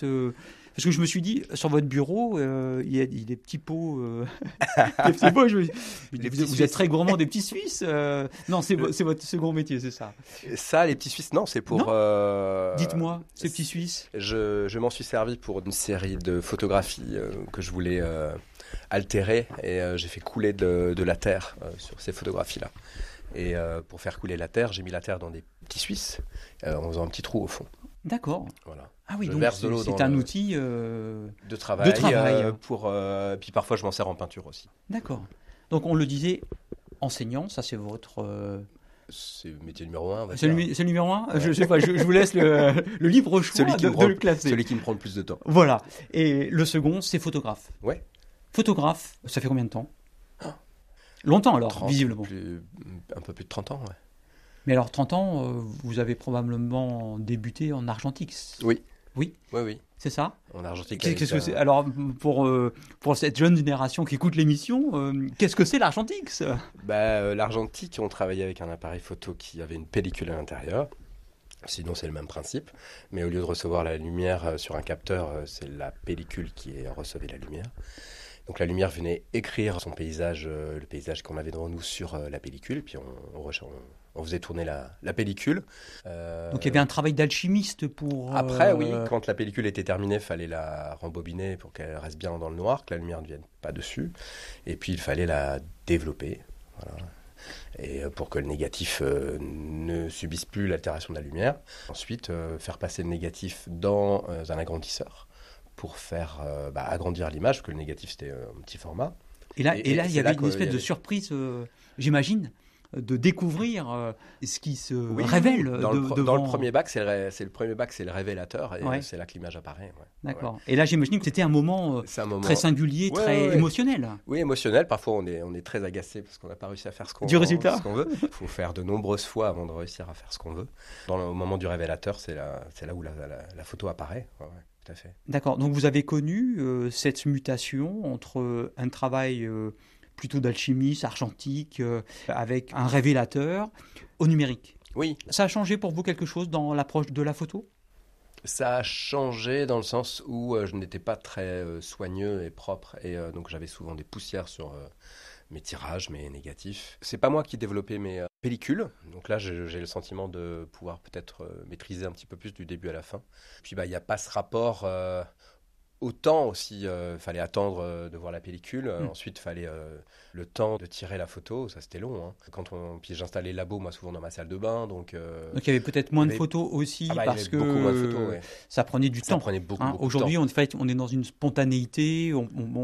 Parce que je me suis dit, sur votre bureau, il y a des petits pots. Des petits pots, vous êtes très gourmand des petits Suisses. Non, c'est votre second métier, c'est ça. Ça, les petits Suisses, non, c'est pour... Non Dites-moi, ces petits Suisses. Je m'en suis servi pour une série de photographies que je voulais altérer et j'ai fait couler de la terre sur ces photographies-là. Et pour faire couler la terre, j'ai mis la terre dans des petits Suisses en faisant un petit trou au fond. D'accord. Voilà. Ah oui, je donc verse de l'eau c'est un outil de travail. Pour, puis parfois, je m'en sers en peinture aussi. D'accord. Donc on le disait, enseignant, ça c'est votre... C'est le métier numéro 1. C'est le numéro 1 ouais. Je sais pas, je vous laisse le libre choix de le classer. Celui qui me prend le plus de temps. Voilà. Et le second, c'est photographe. Ouais. Photographe, ça fait combien de temps? Longtemps alors, 30, visiblement. Un peu plus de 30 ans, ouais. Mais alors 30 ans, vous avez probablement débuté en argentique. Oui. Oui. Oui. C'est ça? En argentique. Qu'est-ce que c'est? Alors pour cette jeune génération qui écoute l'émission, qu'est-ce que c'est l'argentique? L'argentique, on travaillait avec un appareil photo qui avait une pellicule à l'intérieur. Sinon, c'est le même principe. Mais au lieu de recevoir la lumière sur un capteur, c'est la pellicule qui recevait la lumière. Donc la lumière venait écrire son paysage, le paysage qu'on avait devant nous sur la pellicule. Et puis on faisait tourner la pellicule. Donc il y avait un travail d'alchimiste pour... Après, oui, quand la pellicule était terminée, il fallait la rembobiner pour qu'elle reste bien dans le noir, que la lumière ne vienne pas dessus. Et puis il fallait la développer. Voilà. Et pour que le négatif ne subisse plus l'altération de la lumière. Ensuite, faire passer le négatif dans un agrandisseur pour faire agrandir l'image, parce que le négatif c'était un petit format. Et là, il y avait une espèce de surprise, j'imagine, de découvrir ce qui se révèle dans devant... le premier bac, c'est le révélateur, et c'est là que l'image apparaît. Ouais. D'accord. Ouais. Et là, j'imagine que c'était un moment très singulier, très émotionnel. Oui, émotionnel. Parfois, on est très agacé parce qu'on n'a pas réussi à faire ce qu'on veut. Il faut faire de nombreuses fois avant de réussir à faire ce qu'on veut. Au moment du révélateur, c'est là où la photo apparaît. Ouais, tout à fait. D'accord. Donc, vous avez connu cette mutation entre un travail... plutôt d'alchimiste, argentique, avec un révélateur au numérique. Oui. Ça a changé pour vous quelque chose dans l'approche de la photo ? Ça a changé dans le sens où je n'étais pas très soigneux et propre, et donc j'avais souvent des poussières sur mes tirages, mes négatifs. C'est pas moi qui développais mes pellicules, donc là j'ai le sentiment de pouvoir peut-être maîtriser un petit peu plus du début à la fin. Puis il n'y a pas ce rapport... Autant aussi, fallait attendre de voir la pellicule. Ensuite, fallait le temps de tirer la photo. Ça, c'était long. Hein. Puis j'installais le labo, moi, souvent dans ma salle de bain. Donc il y avait peut-être moins de photos aussi, parce que beaucoup moins de photos, ouais. Ça prenait du temps. Ça prenait beaucoup de temps. Aujourd'hui, en fait, on est dans une spontanéité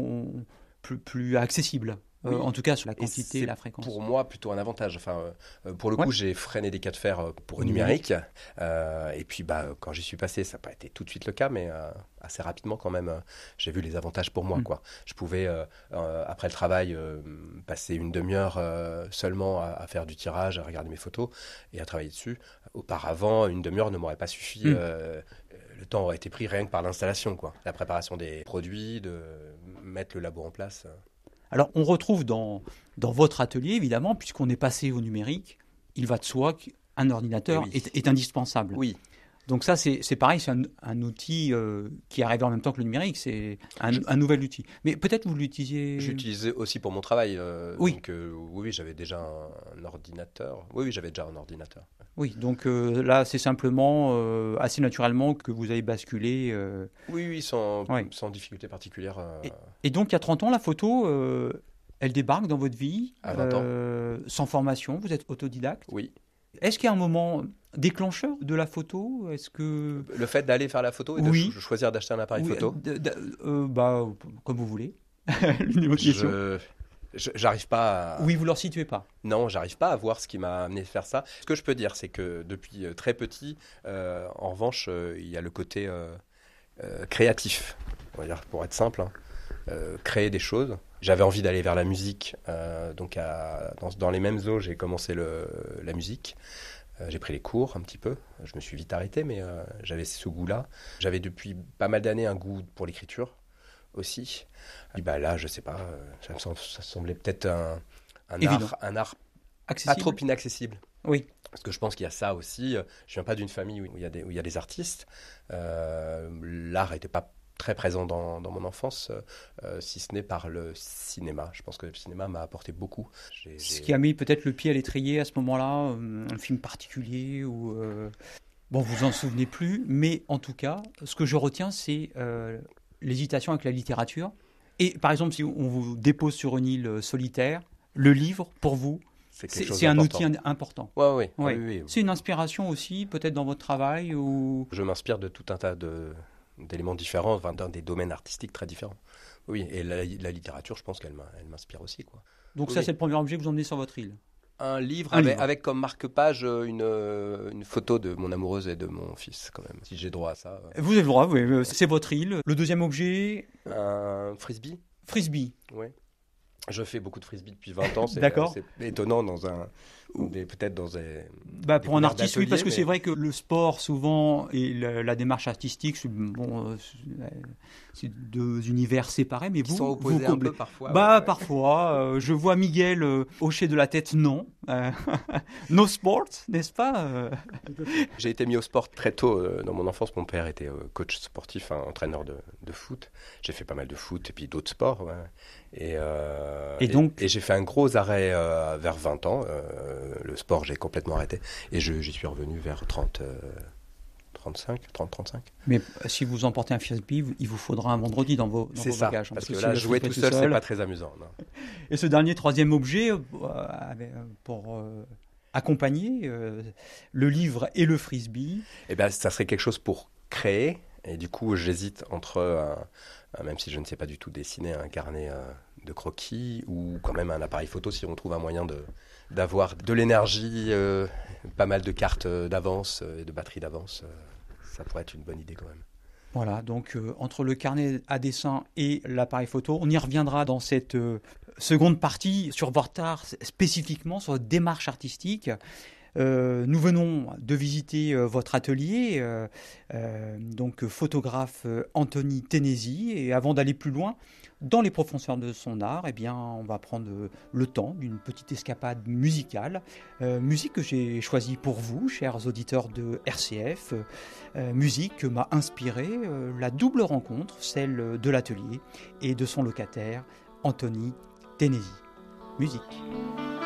plus accessible. Oui. En tout cas, sur la quantité et la fréquence. Pour moi, plutôt un avantage. Enfin, pour le coup, j'ai freiné des cas de fer pour le numérique. Et puis, quand j'y suis passé, ça n'a pas été tout de suite le cas, mais assez rapidement quand même, j'ai vu les avantages pour moi. Quoi. Je pouvais, après le travail, passer une demi-heure seulement à faire du tirage, à regarder mes photos et à travailler dessus. Auparavant, une demi-heure ne m'aurait pas suffi. Le temps aurait été pris rien que par l'installation, quoi. La préparation des produits, de mettre le labo en place. Alors, on retrouve dans votre atelier, évidemment, puisqu'on est passé au numérique, il va de soi qu'un ordinateur est indispensable. Oui. Donc ça, c'est pareil, c'est un outil qui arrive en même temps que le numérique, c'est un nouvel outil. Mais peut-être vous l'utilisiez... J'utilisais aussi pour mon travail. Oui. Donc, oui, j'avais déjà un ordinateur. Oui, j'avais déjà un ordinateur. Oui, donc là, c'est simplement, assez naturellement, que vous avez basculé... Oui, sans difficulté particulière. Et donc, il y a 30 ans, la photo, elle débarque dans votre vie. À 20 ans. Sans formation, vous êtes autodidacte. Oui. Est-ce qu'il y a un moment déclencheur de la photo? Est-ce que... Le fait d'aller faire la photo et de choisir d'acheter un appareil photo comme vous voulez. J'arrive pas à... Oui, vous ne leur situez pas. Non, j'arrive pas à voir ce qui m'a amené à faire ça. Ce que je peux dire, c'est que depuis très petit, en revanche, il y a le côté créatif, on va dire, pour être simple, créer des choses. J'avais envie d'aller vers la musique, donc dans les mêmes eaux, j'ai commencé la musique. J'ai pris les cours un petit peu, je me suis vite arrêté, mais j'avais ce goût-là. J'avais depuis pas mal d'années un goût pour l'écriture aussi. Et là, je sais pas, ça semblait peut-être un art accessible. Pas trop inaccessible. Oui. Parce que je pense qu'il y a ça aussi. Je viens pas d'une famille où il y a des artistes. L'art n'était pas très présent dans mon enfance, si ce n'est par le cinéma. Je pense que le cinéma m'a apporté beaucoup. Ce qui a mis peut-être le pied à l'étrier à ce moment-là, un film particulier ou bon, vous en souvenez plus, mais en tout cas, ce que je retiens, c'est l'hésitation avec la littérature. Et par exemple, si on vous dépose sur une île solitaire, le livre, pour vous, c'est un outil important. Ouais. Oui. C'est une inspiration aussi, peut-être dans votre travail ou... Je m'inspire de tout un tas d'éléments différents, enfin, dans des domaines artistiques très différents. Oui, et la littérature, je pense qu'elle m'inspire aussi, quoi. Donc ça, c'est le premier objet que vous emmenez sur votre île. Un livre avec comme marque-page une photo de mon amoureuse et de mon fils, quand même, si j'ai droit à ça. Vous avez le droit, oui, c'est votre île. Le deuxième objet... Un frisbee. Frisbee. Oui. Je fais beaucoup de frisbee depuis 20 ans. D'accord. C'est étonnant peut-être dans des... Pour un artiste, oui, parce que c'est vrai que le sport, souvent, et la démarche artistique, c'est deux univers séparés, mais vous sont opposés un peu parfois. Parfois. Je vois Miguel hocher de la tête, non. No sport, n'est-ce pas J'ai été mis au sport très tôt dans mon enfance. Mon père était coach sportif, entraîneur de foot. J'ai fait pas mal de foot et puis d'autres sports. Ouais. Et j'ai fait un gros arrêt vers 20 ans. Le sport, j'ai complètement arrêté. Et j'y suis revenu vers 30, 35. Mais si vous emportez un frisbee, il vous faudra un vendredi dans vos bagages. Parce que là, jouer tout seul, c'est pas très amusant. Non. Et ce dernier, troisième objet, pour accompagner le livre et le frisbee... Eh bien, ça serait quelque chose pour créer. Et du coup, j'hésite entre, même si je ne sais pas du tout dessiner, un carnet de croquis ou quand même un appareil photo si on trouve un moyen d'avoir de l'énergie, pas mal de cartes d'avance et de batteries d'avance. Ça pourrait être une bonne idée quand même. Voilà, donc entre le carnet à dessin et l'appareil photo, on y reviendra dans cette seconde partie sur votre art, spécifiquement sur votre démarche artistique. Nous venons de visiter votre atelier, donc photographe Anthony Ténési, et avant d'aller plus loin dans les profondeurs de son art, eh bien, on va prendre le temps d'une petite escapade musicale, musique que j'ai choisie pour vous, chers auditeurs de RCF, musique que m'a inspiré la double rencontre, celle de l'atelier et de son locataire Anthony Ténési. Musique.